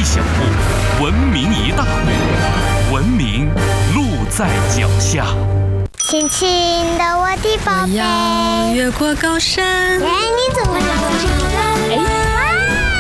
小步，文明一大步，文明路在脚下。 轻轻的我的宝贝， 我要越过高山。 哎，你怎么了？